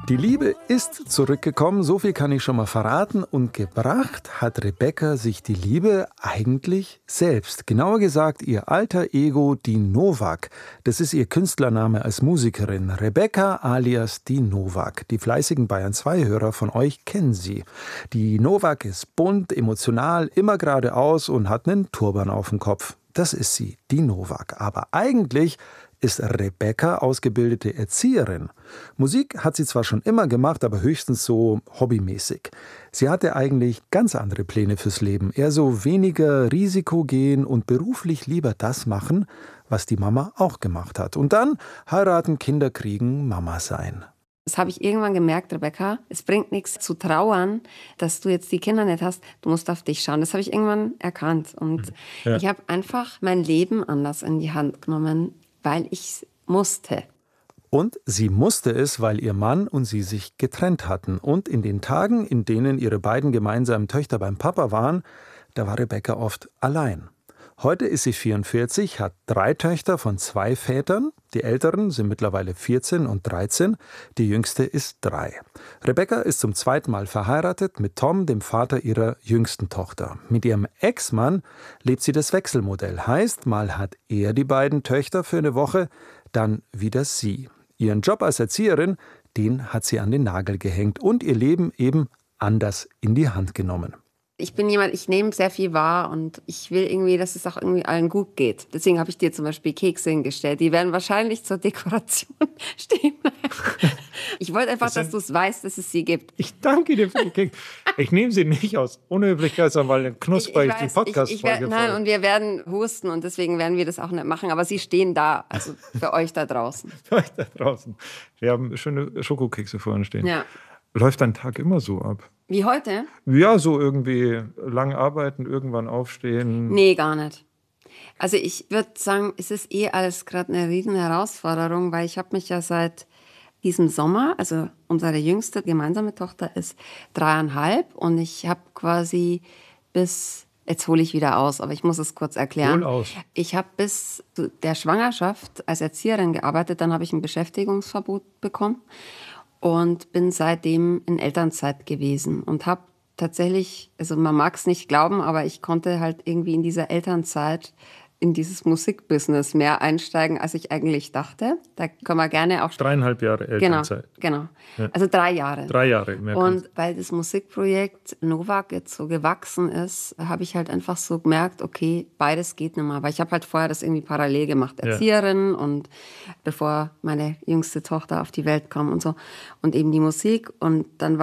Die Liebe ist zurückgekommen, so viel kann ich schon mal verraten. Und gebracht hat Rebecca sich die Liebe eigentlich selbst. Genauer gesagt ihr alter Ego, die Novak. Das ist ihr Künstlername als Musikerin. Rebecca alias die Novak. Die fleißigen Bayern-2-Hörer von euch kennen sie. Die Novak ist bunt, emotional, immer geradeaus und hat einen Turban auf dem Kopf. Das ist sie, die Novak. Aber eigentlich ist Rebecca ausgebildete Erzieherin. Musik hat sie zwar schon immer gemacht, aber höchstens so hobbymäßig. Sie hatte eigentlich ganz andere Pläne fürs Leben. Eher so weniger Risiko gehen und beruflich lieber das machen, was die Mama auch gemacht hat. Und dann heiraten, Kinder kriegen, Mama sein. Das habe ich irgendwann gemerkt, Rebecca. Es bringt nichts zu trauern, dass du jetzt die Kinder nicht hast. Du musst auf dich schauen. Das habe ich irgendwann erkannt. Und ich habe einfach mein Leben anders in die Hand genommen, weil ich musste. Und sie musste es, weil ihr Mann und sie sich getrennt hatten. Und in den Tagen, in denen ihre beiden gemeinsamen Töchter beim Papa waren, da war Rebecca oft allein. Heute ist sie 44, hat 3 Töchter von 2 Vätern. Die älteren sind mittlerweile 14 und 13. Die jüngste ist 3. Rebecca ist zum 2. Mal verheiratet mit Tom, dem Vater ihrer jüngsten Tochter. Mit ihrem Ex-Mann lebt sie das Wechselmodell. Heißt, mal hat er die beiden Töchter für eine Woche, dann wieder sie. Ihren Job als Erzieherin, den hat sie an den Nagel gehängt und ihr Leben eben anders in die Hand genommen. Ich bin jemand, ich nehme sehr viel wahr und ich will irgendwie, dass es auch irgendwie allen gut geht. Deswegen habe ich dir zum Beispiel Kekse hingestellt. Die werden wahrscheinlich zur Dekoration stehen bleiben. Ich wollte einfach, dass du es weißt, dass es sie gibt. Ich danke dir für die Kekse. Ich nehme sie nicht aus Unhöflichkeit, sondern weil dann knusper ich die Podcast-Folge. Nein, und wir werden husten und deswegen werden wir das auch nicht machen. Aber sie stehen da, also für euch da draußen. Für euch da draußen. Wir haben schöne Schokokekse vorne stehen. Ja. Läuft dein Tag immer so ab? Wie heute? Ja, so irgendwie lang arbeiten, irgendwann aufstehen. Nee, gar nicht. Also ich würde sagen, es ist alles gerade eine riesen Herausforderung, weil ich habe mich ja seit diesem Sommer, also unsere jüngste gemeinsame Tochter ist 3,5 und ich habe quasi jetzt hole ich wieder aus, aber ich muss es kurz erklären. Hol aus. Ich habe bis zu der Schwangerschaft als Erzieherin gearbeitet, dann habe ich ein Beschäftigungsverbot bekommen. Und bin seitdem in Elternzeit gewesen und habe tatsächlich, also man mag es nicht glauben, aber ich konnte halt irgendwie in dieser Elternzeit in dieses Musikbusiness mehr einsteigen, als ich eigentlich dachte. Da können wir gerne auch... 3,5 Jahre Elternzeit. Genau. Ja. Also 3 Jahre. 3 Jahre. Mehr und weil das Musikprojekt Novak jetzt so gewachsen ist, habe ich halt einfach so gemerkt, okay, beides geht nicht mehr. Weil ich habe halt vorher das irgendwie parallel gemacht, Erzieherin und bevor meine jüngste Tochter auf die Welt kam und so. Und eben die Musik. Und dann war